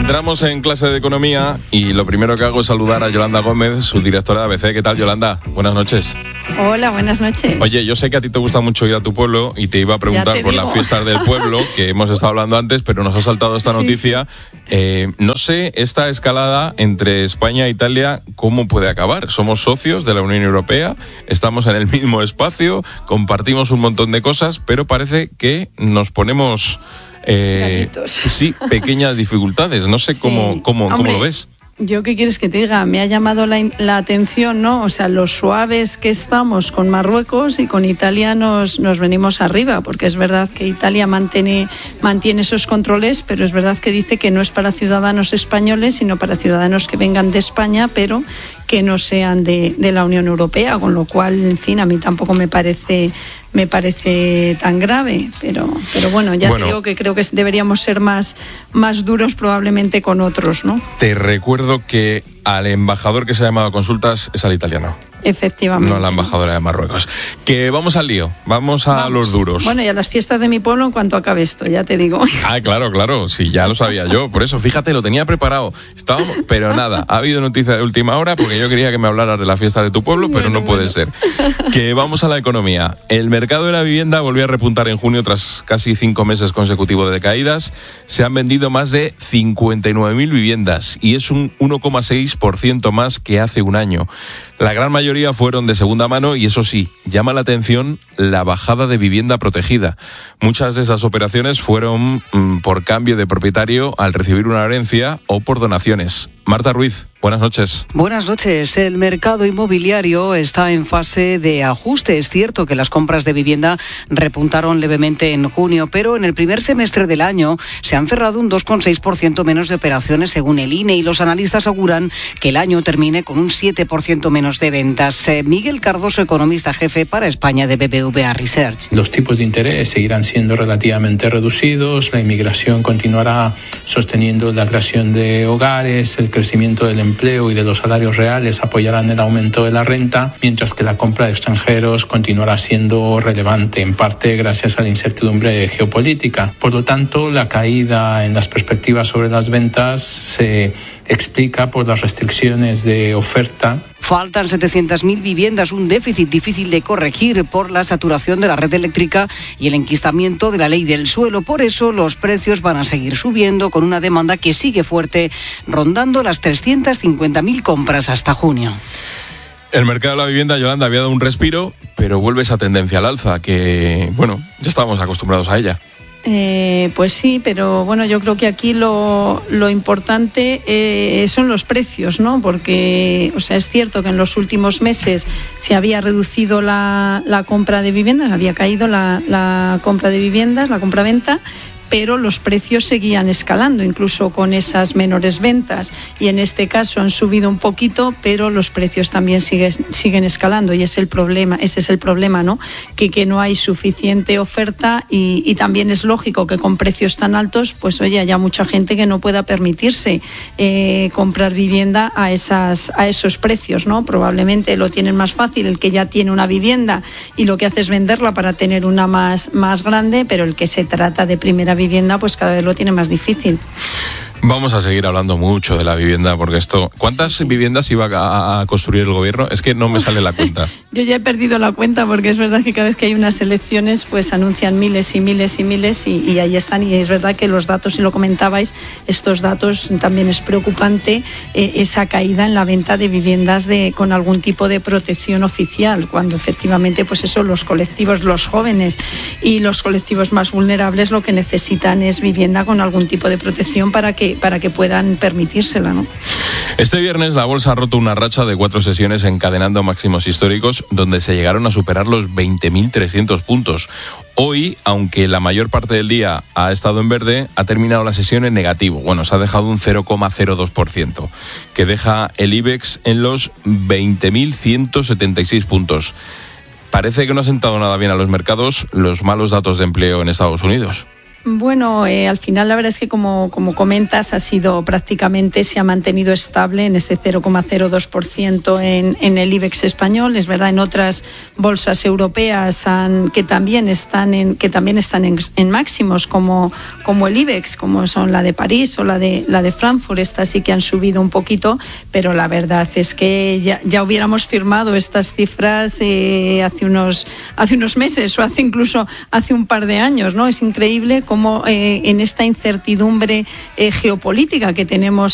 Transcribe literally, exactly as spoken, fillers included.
Entramos en clase de economía y lo primero que hago es saludar a Yolanda Gómez, su directora de A B C. ¿Qué tal, Yolanda? Buenas noches. Hola, buenas noches. Oye, yo sé que a ti te gusta mucho ir a tu pueblo y te iba a preguntar por las fiestas del pueblo, que hemos estado hablando antes, pero nos ha saltado esta sí, noticia. Sí. Eh, no sé, esta escalada entre España e Italia, ¿cómo puede acabar? Somos socios de la Unión Europea, estamos en el mismo espacio, compartimos un montón de cosas, pero parece que nos ponemos... Eh, sí, pequeñas dificultades. No sé sí. cómo, cómo, Hombre, cómo lo ves. Yo qué quieres que te diga, me ha llamado la, la atención, ¿no? O sea, los suaves que estamos con Marruecos y con Italia nos, nos venimos arriba, porque es verdad que Italia mantiene, mantiene esos controles, pero es verdad que dice que no es para ciudadanos españoles, sino para ciudadanos que vengan de España, pero que no sean de, de la Unión Europea, con lo cual, en fin, a mí tampoco me parece... me parece tan grave, pero pero bueno, ya bueno, te digo que creo que deberíamos ser más, más duros probablemente con otros, ¿no? Te recuerdo que al embajador que se ha llamado a consultas es al italiano. Efectivamente. No la embajadora de Marruecos. Que vamos al lío, vamos a vamos. los duros. Bueno, y a las fiestas de mi pueblo en cuanto acabe esto, ya te digo. Ah, claro, claro, sí, ya lo sabía yo. Por eso, fíjate, lo tenía preparado. Estábamos, pero nada, ha habido noticia de última hora porque yo quería que me hablaras de la fiesta de tu pueblo, pero bueno, no puede bueno. ser. Que vamos a la economía. El mercado de la vivienda volvió a repuntar en junio tras casi cinco meses consecutivos de caídas. Se han vendido más de cincuenta y nueve mil viviendas y es un uno coma seis por ciento más que hace un año. La gran mayoría fueron de segunda mano y eso sí, llama la atención la bajada de vivienda protegida. Muchas de esas operaciones fueron mmm, por cambio de propietario al recibir una herencia o por donaciones. Marta Ruiz, buenas noches. Buenas noches. El mercado inmobiliario está en fase de ajuste. Es cierto que las compras de vivienda repuntaron levemente en junio, pero en el primer semestre del año se han cerrado un dos coma seis por ciento menos de operaciones según el I N E y los analistas auguran que el año termine con un siete por ciento menos de ventas. Miguel Cardoso, economista jefe para España de B B V A Research. Los tipos de interés seguirán siendo relativamente reducidos, la inmigración continuará sosteniendo la creación de hogares, el crecimiento del empleo y de los salarios reales apoyarán el aumento de la renta, mientras que la compra de extranjeros continuará siendo relevante, en parte gracias a la incertidumbre geopolítica. Por lo tanto, la caída en las perspectivas sobre las ventas se explica por las restricciones de oferta. Faltan setecientas mil viviendas, un déficit difícil de corregir por la saturación de la red eléctrica y el enquistamiento de la ley del suelo. Por eso los precios van a seguir subiendo con una demanda que sigue fuerte, rondando las trescientas cincuenta mil compras hasta junio. El mercado de la vivienda, Yolanda, había dado un respiro, pero vuelve esa tendencia al alza que, bueno, ya estábamos acostumbrados a ella. Eh, pues sí, pero bueno, yo creo que aquí lo, lo importante eh, son los precios, ¿no? Porque, o sea, es cierto que en los últimos meses se había reducido la, la compra de viviendas, había caído la, la compra de viviendas, la compra-venta, pero los precios seguían escalando, incluso con esas menores ventas. Y en este caso han subido un poquito, pero los precios también siguen, siguen escalando. Y es el problema, ese es el problema, ¿no? Que, que no hay suficiente oferta y, y también es lógico que con precios tan altos, pues oye, haya mucha gente que no pueda permitirse eh, comprar vivienda a, esas, a esos precios, ¿no? Probablemente lo tienen más fácil el que ya tiene una vivienda y lo que hace es venderla para tener una más, más grande, pero el que se trata de primera vivienda pues cada vez lo tiene más difícil. Vamos a seguir hablando mucho de la vivienda porque esto... ¿Cuántas viviendas iba a, a construir el gobierno? Es que no me sale la cuenta. Yo ya he perdido la cuenta porque es verdad que cada vez que hay unas elecciones pues anuncian miles y miles y miles y, y ahí están. Y es verdad que los datos, si lo comentabais, estos datos también es preocupante eh, esa caída en la venta de viviendas de con algún tipo de protección oficial, cuando efectivamente pues eso, los colectivos, los jóvenes y los colectivos más vulnerables lo que necesitan es vivienda con algún tipo de protección para que para que puedan permitírsela, ¿no? Este viernes la bolsa ha roto una racha de cuatro sesiones encadenando máximos históricos donde se llegaron a superar los veinte mil trescientos puntos. Hoy, aunque la mayor parte del día ha estado en verde, ha terminado la sesión en negativo. Bueno, se ha dejado un cero coma cero dos por ciento, que deja el IBEX en los veinte mil ciento setenta y seis puntos. Parece que no ha sentado nada bien a los mercados los malos datos de empleo en Estados Unidos. Bueno, eh, al final la verdad es que como, como comentas ha sido prácticamente, se ha mantenido estable en ese cero coma cero dos por ciento en, en el IBEX español. Es verdad, en otras bolsas europeas han, que también están en que también están en, en máximos como, como el IBEX, como son la de París o la de la de Frankfurt. Estas sí que han subido un poquito, pero la verdad es que ya, ya hubiéramos firmado estas cifras eh, hace unos hace unos meses o hace incluso hace un par de años, ¿no? Es increíble cómo eh, en esta incertidumbre eh, geopolítica que tenemos